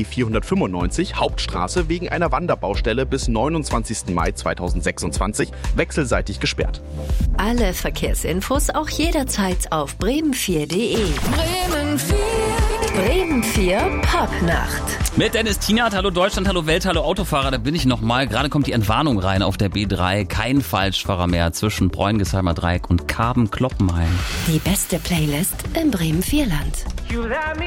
B495 Hauptstraße wegen einer Wanderbaustelle bis 29. Mai 2026 wechselseitig gesperrt. Alle Verkehrsinfos auch jederzeit auf bremen4.de. Bremen 4. Bremen 4 Popnacht. Mit Dennis Tienert, hallo Deutschland, hallo Welt, hallo Autofahrer, da bin ich nochmal. Gerade kommt die Entwarnung rein auf der B3. Kein Falschfahrer mehr zwischen Bräungesheimer Dreieck und Karben-Kloppenheim. Die beste Playlist im Bremen 4 Land.